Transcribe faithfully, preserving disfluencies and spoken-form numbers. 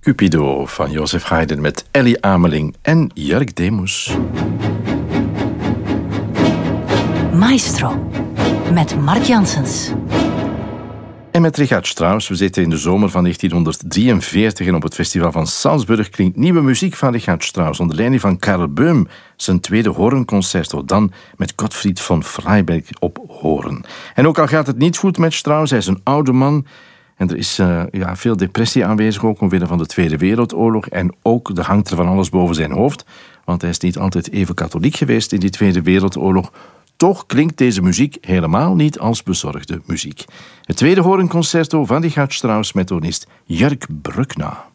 Cupido van Joseph Haydn met Ellie Ameling en Jörg Demus. Maestro met Mark Janssens. En met Richard Strauss. We zitten in de zomer van negentienhonderddrieënveertig en op het festival van Salzburg klinkt nieuwe muziek van Richard Strauss onder leiding van Karl Böhm. Zijn tweede hoornconcerto, dan met Gottfried von Freiberg op hoorn. En ook al gaat het niet goed met Strauss, hij is een oude man. En er is uh, ja, veel depressie aanwezig, ook omwille van de Tweede Wereldoorlog. En ook er hangt er van alles boven zijn hoofd. Want hij is niet altijd even katholiek geweest in die Tweede Wereldoorlog. Toch klinkt deze muziek helemaal niet als bezorgde muziek. Het tweede hoornconcerto van Richard Strauss met organist Jörg Bruckner.